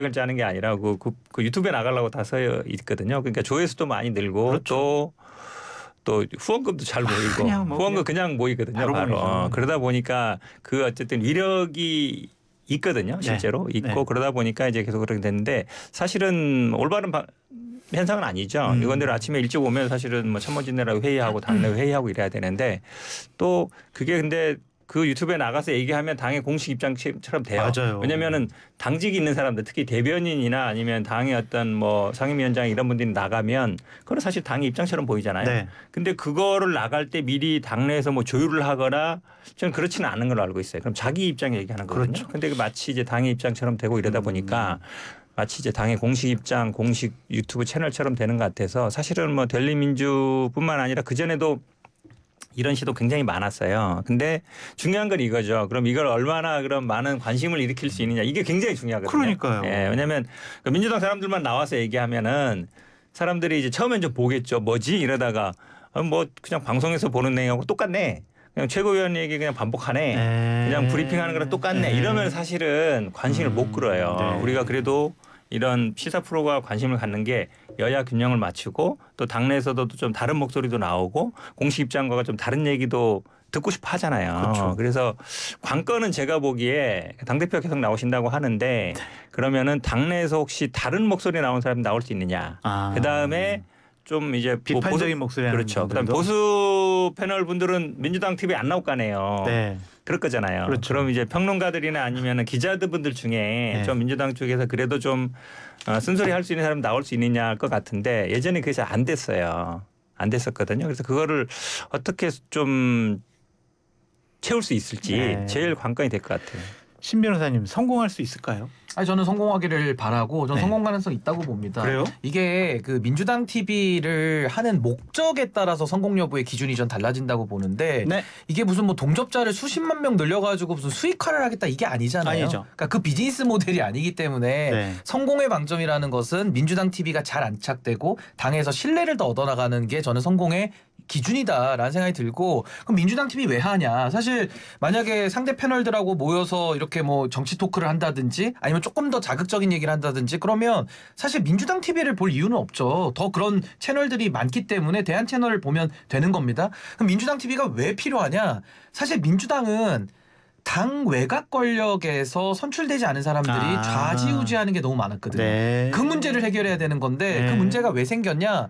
을 짜는 게 아니라 그 유튜브에 나가려고 다 서 있거든요. 그러니까 조회수도 많이 늘고 그렇죠. 또 후원금도 잘 모이고 그냥 뭐 후원금 그냥 모이거든요. 바로 바로. 모이죠. 그러다 보니까 그 어쨌든 위력이 있거든요. 실제로 네. 있고 네. 그러다 보니까 이제 계속 그렇게 됐는데 사실은 올바른 현상은 아니죠. 이건들 아침에 일찍 오면 사실은 뭐 참모진들하고 회의하고 당내 회의하고 이래야 되는데 또 그게 근데 그 유튜브에 나가서 얘기하면 당의 공식 입장처럼 돼요. 맞아요. 왜냐면은 당직이 있는 사람들 특히 대변인이나 아니면 당의 어떤 뭐 상임위원장 이런 분들이 나가면 그건 사실 당의 입장처럼 보이잖아요. 네. 근데 그거를 나갈 때 미리 당내에서 뭐 조율을 하거나 저는 그렇지는 않은 걸로 알고 있어요. 그럼 자기 입장 얘기하는 거거든요. 그렇죠. 근데 마치 이제 당의 입장처럼 되고 이러다 보니까 마치 이제 당의 공식 입장, 공식 유튜브 채널처럼 되는 것 같아서 사실은 뭐 델리민주뿐만 아니라 그전에도 이런 시도 굉장히 많았어요. 근데 중요한 건 이거죠. 그럼 이걸 얼마나 그럼 많은 관심을 일으킬 수 있느냐. 이게 굉장히 중요하거든요. 그러니까요. 예, 왜냐하면 민주당 사람들만 나와서 얘기하면은 사람들이 이제 처음엔 좀 보겠죠. 뭐지? 이러다가 뭐 그냥 방송에서 보는 내용하고 똑같네. 그냥 최고위원 얘기 그냥 반복하네. 그냥 브리핑하는 거랑 똑같네. 이러면 사실은 관심을 못 끌어요. 네. 우리가 그래도 이런 시사 프로가 관심을 갖는 게 여야 균형을 맞추고 또 당내에서도 좀 다른 목소리도 나오고 공식 입장과 좀 다른 얘기도 듣고 싶어 하잖아요. 그렇죠. 그래서 관건은 제가 보기에 당대표 계속 나오신다고 하는데 그러면은 당내에서 혹시 다른 목소리 나온 사람이 나올 수 있느냐. 그다음에 좀 이제 비판적인 목소리 하는 그렇죠. 그다음 분들도. 보수 패널 분들은 민주당 TV에 안 나올 거 아니에요. 네. 그럴 거잖아요. 그렇죠. 그럼 이제 평론가들이나 아니면 기자들 중에 네. 좀 민주당 쪽에서 그래도 좀 쓴소리 할 수 있는 사람 나올 수 있느냐 할 것 같은데 예전에 그게 잘 안 됐어요. 안 됐었거든요. 그래서 그거를 어떻게 좀 채울 수 있을지 네. 제일 관건이 될 것 같아요. 신 변호사님 성공할 수 있을까요? 아니 저는 성공하기를 바라고 저는 네. 성공 가능성 있다고 봅니다. 그래요? 이게 그 민주당 TV를 하는 목적에 따라서 성공 여부의 기준이 전 달라진다고 보는데 네. 이게 무슨 뭐 동접자를 수십만 명 늘려가지고 무슨 수익화를 하겠다 이게 아니잖아요. 아니죠. 그러니까 그 비즈니스 모델이 아니기 때문에 네. 성공의 방점이라는 것은 민주당 TV가 잘 안착되고 당에서 신뢰를 더 얻어나가는 게 저는 성공의 기준이다라는 생각이 들고 그럼 민주당 TV 왜 하냐. 사실 만약에 상대 패널들하고 모여서 이렇게 뭐 정치 토크를 한다든지 아니면 조금 더 자극적인 얘기를 한다든지 그러면 사실 민주당 TV를 볼 이유는 없죠. 더 그런 채널들이 많기 때문에 대한 채널을 보면 되는 겁니다. 그럼 민주당 TV가 왜 필요하냐. 사실 민주당은 당 외곽 권력에서 선출되지 않은 사람들이 좌지우지하는 게 너무 많았거든요. 네. 그 문제를 해결해야 되는 건데 네. 그 문제가 왜 생겼냐.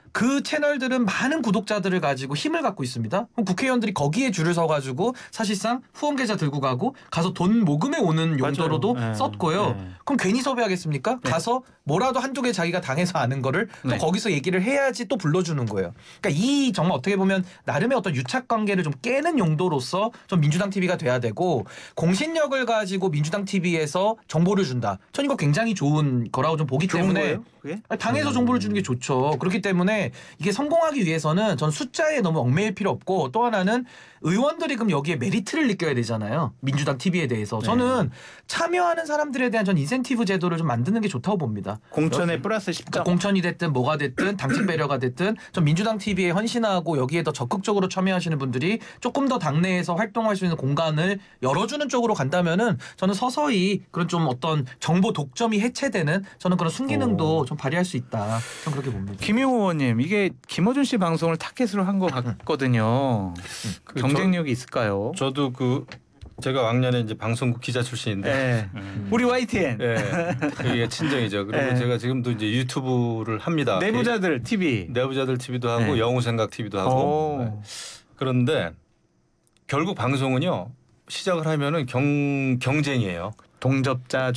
그 채널들은 많은 구독자들을 가지고 힘을 갖고 있습니다. 그럼 국회의원들이 거기에 줄을 서가지고 사실상 후원 계좌 들고 가서 돈 모금해 오는 용도로도 맞아요. 네. 썼고요. 네. 그럼 괜히 섭외하겠습니까? 가서 뭐라도 한두 개 자기가 당해서 아는 거를 또 네. 거기서 얘기를 해야지 또 불러주는 거예요. 그러니까 이 정말 어떻게 보면 나름의 어떤 유착 관계를 좀 깨는 용도로서 좀 민주당 TV가 돼야 되고 공신력을 가지고 민주당 TV에서 정보를 준다. 전 이거 굉장히 좋은 거라고 좀 보기 좋은 때문에 거예요? 그게? 당에서 정보를 주는 게 좋죠. 그렇기 때문에 이게 성공하기 위해서는 전 숫자에 너무 얽매일 필요 없고 또 하나는 의원들이 그럼 여기에 메리트를 느껴야 되잖아요. 민주당 TV에 대해서. 저는 참여하는 사람들에 대한 전 인센티브 제도를 좀 만드는 게 좋다고 봅니다. 공천에 플러스 10점. 그러니까 공천이 됐든 뭐가 됐든 당직 배려가 됐든 전 민주당 TV에 헌신하고 여기에 더 적극적으로 참여하시는 분들이 조금 더 당내에서 활동할 수 있는 공간을 열어주는 쪽으로 간다면은 저는 서서히 그런 좀 어떤 정보 독점이 해체되는 저는 그런 순기능도 좀 발휘할 수 있다. 전 그렇게 봅니다. 김용호 의원님 이게 김어준 씨 방송을 타겟으로 한 것 같거든요. 경쟁력이 있을까요? 저도 제가 왕년에 이제 방송국 기자 출신인데 네. 우리 YTN 이게 친정이죠. 그리고 네. 제가 지금도 이제 유튜브를 합니다. 내부자들 TV. 내부자들 TV도 하고 네. 영우생각 TV도 하고. 네. 그런데 결국 방송은요 시작을 하면은 경쟁이에요. 동접자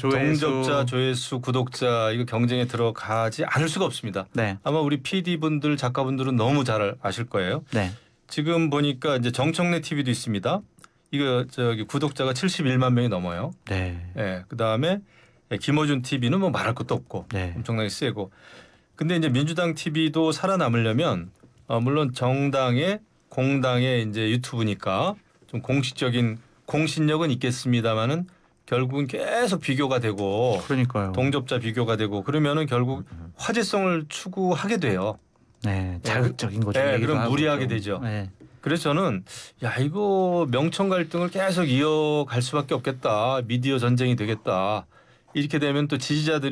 조회수, 구독자 이거 경쟁에 들어가지 않을 수가 없습니다. 네. 아마 우리 PD 분들, 작가분들은 너무 잘 아실 거예요. 네. 지금 보니까 이제 정청래 TV도 있습니다. 이거 구독자가 71만 명이 넘어요. 네. 예, 그다음에 김어준 TV는 뭐 말할 것도 없고 네. 엄청나게 세고. 근데 이제 민주당 TV도 살아남으려면 물론 정당의 공당의 이제 유튜브니까 좀 공식적인 공신력은 있겠습니다만은 결국은 계속 비교가 되고 그러니까요. 동접자 비교가 되고 그러면은 결국 화제성을 추구하게 돼요. 네. 자극적인 거죠. 네, 얘기도 그럼 하고 무리하게 또. 되죠. 네. 그래서 저는 이거 명청 갈등을 계속 이어갈 수밖에 없겠다. 미디어 전쟁이 되겠다. 이렇게 되면 또 지지자들이